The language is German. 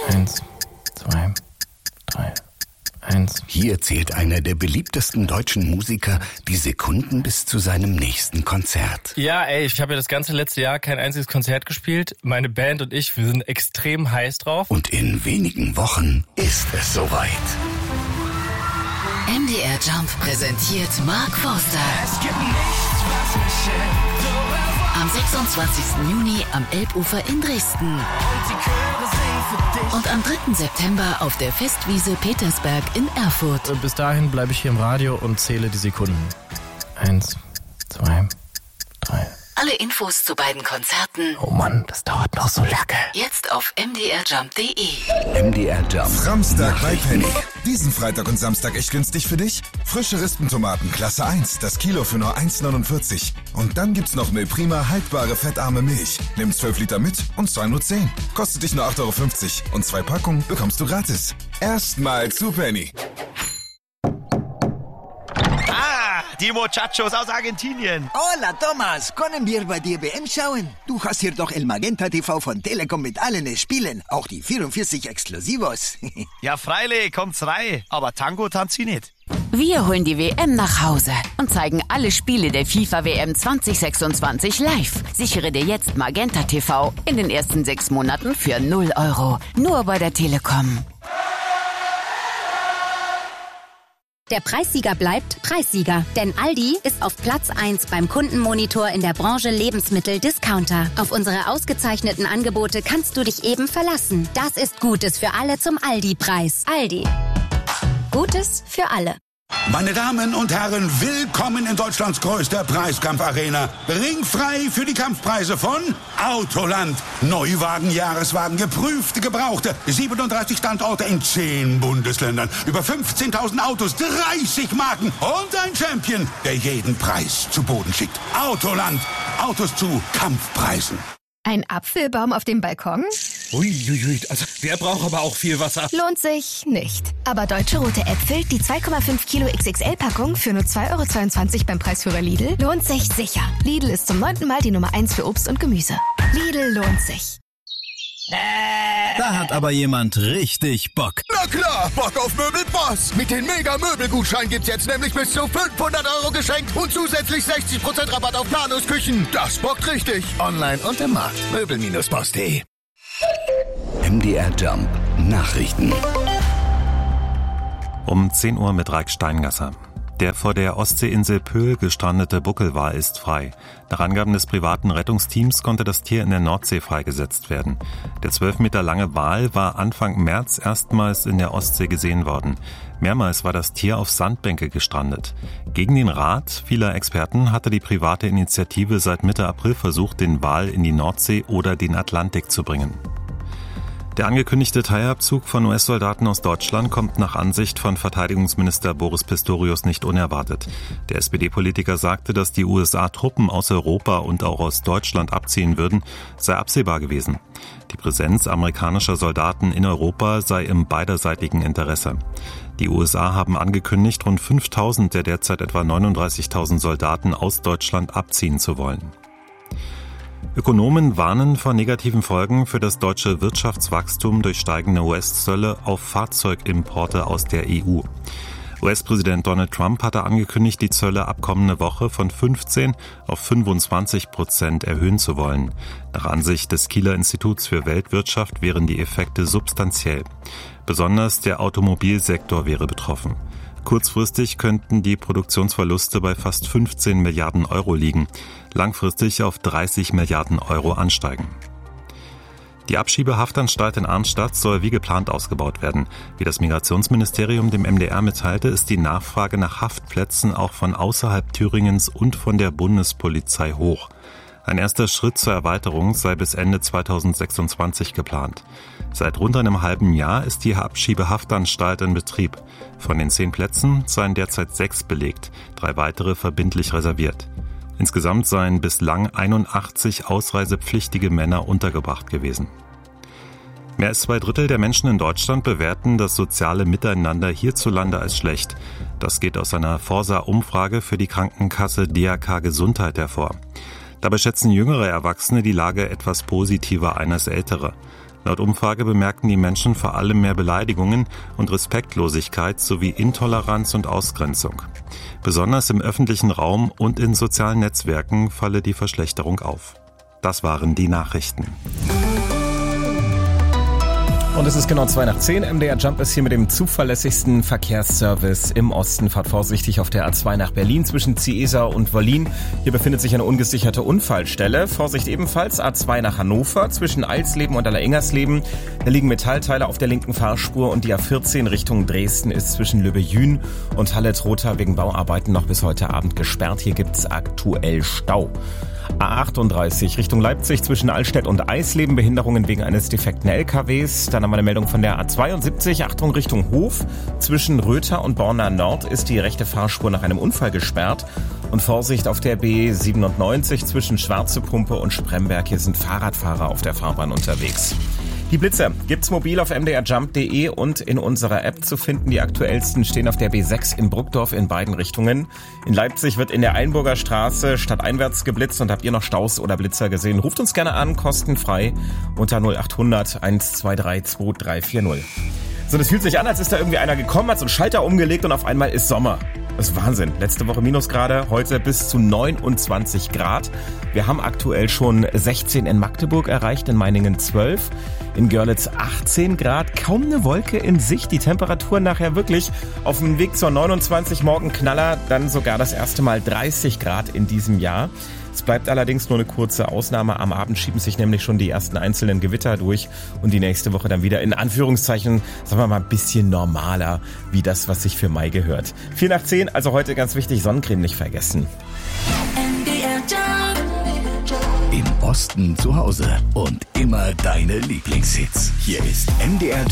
1, 2, 3, 1. Hier zählt einer der beliebtesten deutschen Musiker die Sekunden bis zu seinem nächsten Konzert. Ja, ich habe ja das ganze letzte Jahr kein einziges Konzert gespielt. Meine Band und ich, wir sind extrem heiß drauf. Und in wenigen Wochen ist es soweit. MDR Jump präsentiert Mark Forster. Es gibt nichts, was mich hält. Am 26. Juni am Elbufer in Dresden. Und die Chöre singen für dich. Und am 3. September auf der Festwiese Petersberg in Erfurt. Und bis dahin bleibe ich hier im Radio und zähle die Sekunden. 1, 2, 3. Alle Infos zu beiden Konzerten. Oh Mann, das dauert noch so lange. Jetzt auf mdrjump.de. MDR Jump. Samstag bei Penny. Diesen Freitag und Samstag echt günstig für dich? Frische Rispentomaten Klasse 1, das Kilo für nur 1,49. Und dann gibt's noch Milprima haltbare fettarme Milch. Nimm 12 Liter mit und zahl nur 10. Kostet dich nur 8,50 Euro. Und 2 Packungen bekommst du gratis. Erstmal zu Penny. Die Muchachos aus Argentinien. Hola, Thomas. Können wir bei dir WM schauen? Du hast hier doch El Magenta TV von Telekom mit allen Spielen. Auch die 44 Exklusivos. Ja, freilich, kommt's rein. Aber Tango tanzt sie nicht. Wir holen die WM nach Hause und zeigen alle Spiele der FIFA WM 2026 live. Sichere dir jetzt Magenta TV in den ersten 6 Monaten für 0 Euro. Nur bei der Telekom. Der Preissieger bleibt Preissieger, denn Aldi ist auf Platz 1 beim Kundenmonitor in der Branche Lebensmittel-Discounter. Auf unsere ausgezeichneten Angebote kannst du dich eben verlassen. Das ist Gutes für alle zum Aldi-Preis. Aldi. Gutes für alle. Meine Damen und Herren, willkommen in Deutschlands größter Preiskampfarena. Ringfrei für die Kampfpreise von Autoland. Neuwagen, Jahreswagen, geprüfte, gebrauchte. 37 Standorte in 10 Bundesländern. Über 15.000 Autos, 30 Marken und ein Champion, der jeden Preis zu Boden schickt. Autoland. Autos zu Kampfpreisen. Ein Apfelbaum auf dem Balkon? Uiuiui, also der braucht aber auch viel Wasser. Lohnt sich nicht. Aber Deutsche Rote Äpfel, die 2,5 Kilo XXL-Packung für nur 2,22 € beim Preisführer Lidl, lohnt sich sicher. Lidl ist zum 9. Mal die Nummer 1 für Obst und Gemüse. Lidl lohnt sich. Da hat aber jemand richtig Bock. Na klar, Bock auf Möbelboss. Mit den Mega-Möbelgutschein gibt's jetzt nämlich bis zu 500 € geschenkt und zusätzlich 60% Rabatt auf Planungsküchen. Das bockt richtig. Online und im Markt. Möbel-boss.de. MDR Jump. Nachrichten. Um 10 Uhr mit Raik Steingasser. Der vor der Ostseeinsel Pöhl gestrandete Buckelwal ist frei. Nach Angaben des privaten Rettungsteams konnte das Tier in der Nordsee freigesetzt werden. Der 12 Meter lange Wal war Anfang März erstmals in der Ostsee gesehen worden. Mehrmals war das Tier auf Sandbänke gestrandet. Gegen den Rat vieler Experten hatte die private Initiative seit Mitte April versucht, den Wal in die Nordsee oder den Atlantik zu bringen. Der angekündigte Teilabzug von US-Soldaten aus Deutschland kommt nach Ansicht von Verteidigungsminister Boris Pistorius nicht unerwartet. Der SPD-Politiker sagte, dass die USA Truppen aus Europa und auch aus Deutschland abziehen würden, sei absehbar gewesen. Die Präsenz amerikanischer Soldaten in Europa sei im beiderseitigen Interesse. Die USA haben angekündigt, rund 5.000 der derzeit etwa 39.000 Soldaten aus Deutschland abziehen zu wollen. Ökonomen warnen vor negativen Folgen für das deutsche Wirtschaftswachstum durch steigende US-Zölle auf Fahrzeugimporte aus der EU. US-Präsident Donald Trump hatte angekündigt, die Zölle ab kommende Woche von 15 auf 25% erhöhen zu wollen. Nach Ansicht des Kieler Instituts für Weltwirtschaft wären die Effekte substanziell. Besonders der Automobilsektor wäre betroffen. Kurzfristig könnten die Produktionsverluste bei fast 15 Milliarden Euro liegen, langfristig auf 30 Milliarden Euro ansteigen. Die Abschiebehaftanstalt in Arnstadt soll wie geplant ausgebaut werden. Wie das Migrationsministerium dem MDR mitteilte, ist die Nachfrage nach Haftplätzen auch von außerhalb Thüringens und von der Bundespolizei hoch. Ein erster Schritt zur Erweiterung sei bis Ende 2026 geplant. Seit rund einem halben Jahr ist die Abschiebehaftanstalt in Betrieb. Von den 10 Plätzen seien derzeit 6 belegt, 3 weitere verbindlich reserviert. Insgesamt seien bislang 81 ausreisepflichtige Männer untergebracht gewesen. Mehr als 2/3 der Menschen in Deutschland bewerten das soziale Miteinander hierzulande als schlecht. Das geht aus einer Forsa-Umfrage für die Krankenkasse DRK Gesundheit hervor. Dabei schätzen jüngere Erwachsene die Lage etwas positiver ein als ältere. Laut Umfrage bemerkten die Menschen vor allem mehr Beleidigungen und Respektlosigkeit sowie Intoleranz und Ausgrenzung. Besonders im öffentlichen Raum und in sozialen Netzwerken falle die Verschlechterung auf. Das waren die Nachrichten. Und es ist genau 9:02. MDR Jump ist hier mit dem zuverlässigsten Verkehrsservice im Osten. Fahrt vorsichtig auf der A2 nach Berlin zwischen Ciesa und Wollin. Hier befindet sich eine ungesicherte Unfallstelle. Vorsicht ebenfalls A2 nach Hannover zwischen Alsleben und Allereingersleben. Da liegen Metallteile auf der linken Fahrspur und die A14 Richtung Dresden ist zwischen Lübbe-Jühn und Halle-Trotha wegen Bauarbeiten noch bis heute Abend gesperrt. Hier gibt's aktuell Stau. A38 Richtung Leipzig zwischen Allstedt und Eisleben, Behinderungen wegen eines defekten LKWs. Dann haben wir eine Meldung von der A72, Achtung Richtung Hof. Zwischen Röther und Borna Nord ist die rechte Fahrspur nach einem Unfall gesperrt. Und Vorsicht auf der B97 zwischen Schwarze Pumpe und Spremberg. Hier sind Fahrradfahrer auf der Fahrbahn unterwegs. Die Blitze gibt's mobil auf mdrjump.de und in unserer App zu finden. Die aktuellsten stehen auf der B6 in Bruckdorf in beiden Richtungen. In Leipzig wird in der Einburger Straße stadteinwärts geblitzt. Und habt ihr noch Staus oder Blitzer gesehen? Ruft uns gerne an, kostenfrei unter 0800 123 2340. So, das fühlt sich an, als ist da irgendwie einer gekommen, hat so einen Schalter umgelegt und auf einmal ist Sommer. Das ist Wahnsinn. Letzte Woche Minusgrade, heute bis zu 29 Grad. Wir haben aktuell schon 16 in Magdeburg erreicht, in Meiningen 12, in Görlitz 18 Grad. Kaum eine Wolke in Sicht. Die Temperatur nachher wirklich auf dem Weg zur 29, morgen Knaller, dann sogar das erste Mal 30 Grad in diesem Jahr. Es bleibt allerdings nur eine kurze Ausnahme. Am Abend schieben sich nämlich schon die ersten einzelnen Gewitter durch und die nächste Woche dann wieder in Anführungszeichen, sagen wir mal, ein bisschen normaler, wie das, was sich für Mai gehört. 9:10, also heute ganz wichtig, Sonnencreme nicht vergessen. Im Osten zu Hause und immer deine Lieblingshits. Hier ist MDR